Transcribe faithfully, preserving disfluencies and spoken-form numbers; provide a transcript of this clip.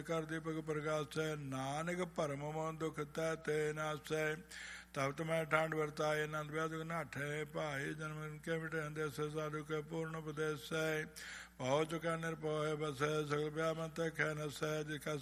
ਕਰ ਦੀਪਕ ਪ੍ਰਗਾਸੈ। ਨਾਨਕ ਭਰਮ ਮੋਹ ਦੁਖ ਤੈ ਤੇ ਨਾਸੈ। ਤਪਤ ਮੈਂ ਠੰਡ ਵਰਤਾਏ ਆਨੰਦ ਵਿਆਹ ਦੁਖ ਨਾਠੈ। ਭਾਈ ਜਨਮ ਕੇ ਮਿਟੇ ਅੰਦੇਸੈ ਸਾਧੂ ਕੇ ਪੂਰਨ ਉਪਦੇਸੈ। ਭਉ ਚੁਕਾ ਨਿਰਭਉ ਹੈ ਬਸੈ। ਸਗਲ ਵਿਆਹ ਮਨ ਤੈ ਖੈ ਨਸੈ। ਜਿਸ ਕਾ